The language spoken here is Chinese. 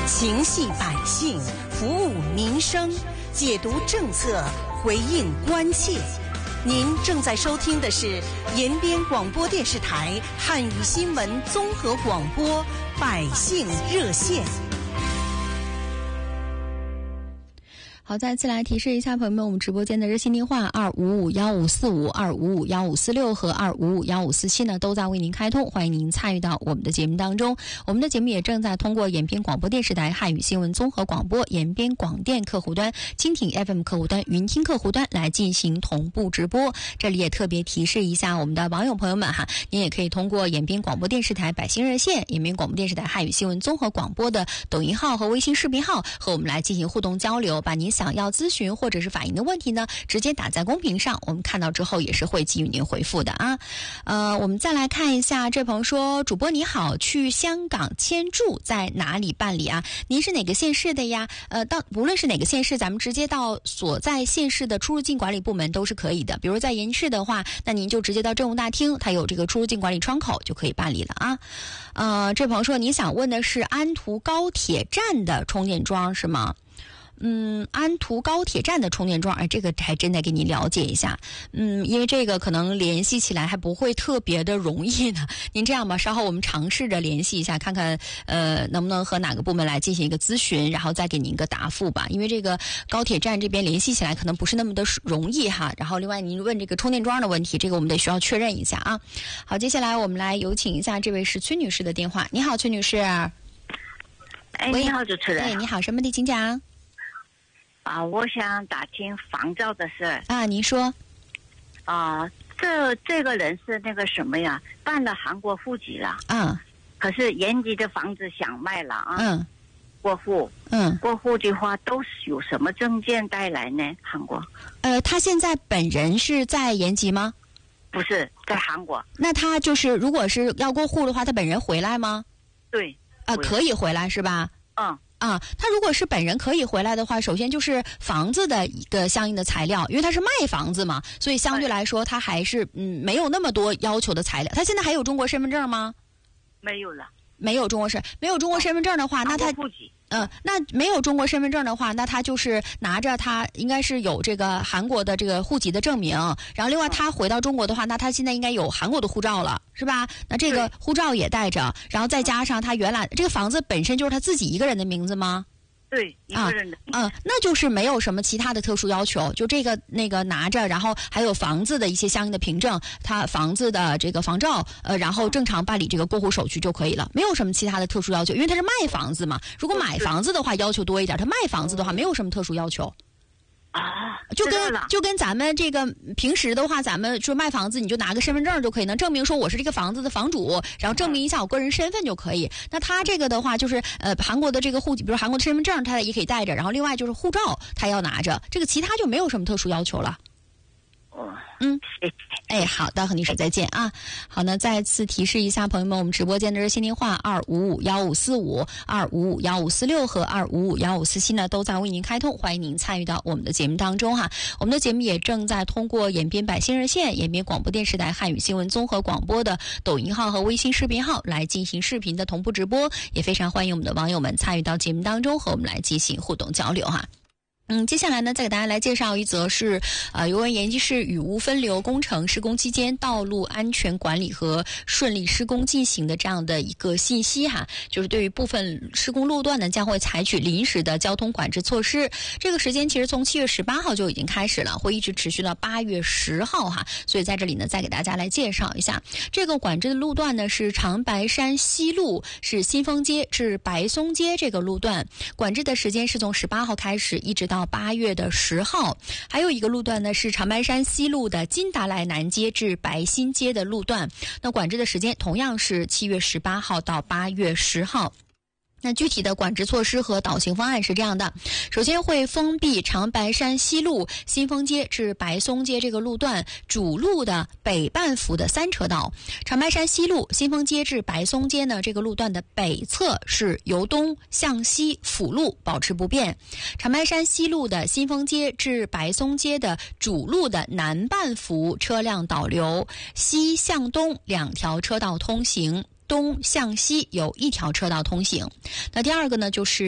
情系百姓，服务民生，解读政策，回应关切。您正在收听的是延边广播电视台汉语新闻综合广播百姓热线。 好，再次来提示一下朋友们，我们直播间的热线电话2551545、2551546和2551547呢，都在为您开通，欢迎您参与到我们的节目当中。我们的节目也正在通过延边广播电视台汉语新闻综合广播、延边广电客户端、蜻蜓 FM 客户端、云听客户端来进行同步直播。这里也特别提示一下我们的网友朋友们哈，您也可以通过延边广播电视台百姓热线、延边广播电视台汉语新闻综合广播的抖音号和微信视频号和我们来进行互动交流，把您想要咨询或者是反映的问题呢，直接打在公屏上，我们看到之后也是会给予您回复的啊。我们再来看一下，这朋友说，主播你好，去香港迁住在哪里办理啊？您是哪个县市的呀？无论是哪个县市，咱们直接到所在县市的出入境管理部门都是可以的。比如在延市的话，那您就直接到政务大厅，它有这个出入境管理窗口就可以办理了啊。这朋友说，你想问的是安图高铁站的充电桩是吗？安图高铁站的充电桩，这个还真得给你了解一下。因为这个可能联系起来还不会特别的容易呢。您这样吧，稍后我们尝试着联系一下，看看能不能和哪个部门来进行一个咨询，然后再给您一个答复吧。因为这个高铁站这边联系起来可能不是那么的容易哈。然后另外您问这个充电桩的问题，这个我们得需要确认一下啊。好，接下来我们来有请一下这位是崔女士的电话。你好，崔女士。 你好，主持人。 你好，什么的，请讲。 我想打听房照的事啊，您说。 这个人是那个什么呀？办了韩国户籍了。可是延吉的房子想卖了啊。过户。过户的话都是有什么证件带来呢？韩国。 他现在本人是在延吉吗？ 不是，在韩国。 那他就是如果是要过户的话，他本人回来吗？ 对。 可以回来是吧？他如果是本人可以回来的话，首先就是房子的一个相应的材料，因为他是卖房子嘛，所以相对来说他还是没有那么多要求的材料。他现在还有中国身份证吗？ 没有了。 没有中国身份证的话，那他那没有中国身份证的话，那他就是拿着他应该是有这个韩国的这个户籍的证明，然后另外他回到中国的话，那他现在应该有韩国的护照了，是吧？那这个护照也带着，然后再加上他原来这个房子本身就是他自己一个人的名字吗？ 对，一个人的。 那就是没有什么其他的特殊要求，就这个那个拿着，然后还有房子的一些相应的凭证，他房子的这个房照，然后正常办理这个过户手续就可以了，没有什么其他的特殊要求，因为他是卖房子嘛。如果买房子的话要求多一点，他卖房子的话没有什么特殊要求。就跟咱们这个平时的话，咱们说卖房子，你就拿个身份证就可以，能证明说我是这个房子的房主，然后证明一下我个人身份就可以。那他这个的话，就是韩国的这个户籍，比如韩国的身份证，他也可以带着，然后另外就是护照他要拿着，这个其他就没有什么特殊要求了。好的，和女士再见啊。好，那再次提示一下朋友们，我们直播间的热线电话2551545、2551546和2551547呢，都在为您开通，欢迎您参与到我们的节目当中哈。我们的节目也正在通过延边百姓热线、延边广播电视台汉语新闻综合广播的抖音号和微信视频号来进行视频的同步直播，也非常欢迎我们的网友们参与到节目当中，和我们来进行互动交流哈。接下来呢，再给大家来介绍一则是有关延吉市雨污分流工程施工期间道路安全管理和顺利施工进行的这样的一个信息哈，就是对于部分施工路段呢，将会采取临时的交通管制措施。这个时间其实从7月18号就已经开始了，会一直持续到8月10号哈。所以在这里呢，再给大家来介绍一下这个管制的路段呢，是长白山西路，是新丰街至白松街这个路段，管制的时间是从18号开始，一直到8月10号。还有一个路段呢，是长白山西路的金达赖南街至白新街的路段，那管制的时间同样是7月18号到8月10号。那具体的管制措施和导行方案是这样的，首先会封闭长白山西路新丰街至白松街这个路段主路的北半幅的3车道。长白山西路新丰街至白松街呢，这个路段的北侧是由东向西辅路保持不变。长白山西路的新丰街至白松街的主路的南半幅车辆导流，西向东2条车道通行，东向西有1条车道通行。那第二个呢，就是